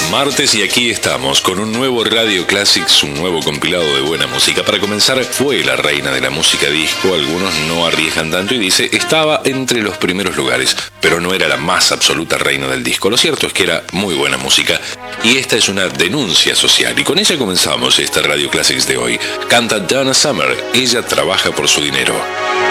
Martes y aquí estamos con un nuevo Radio Classics, un nuevo compilado de buena música. Para comenzar, fue la reina de la música disco, algunos no arriesgan tanto y dice, estaba entre los primeros lugares, pero no era la más absoluta reina del disco. Lo cierto es que era muy buena música y esta es una denuncia social y con ella comenzamos esta Radio Classics de hoy. Canta Donna Summer, ella trabaja por su dinero.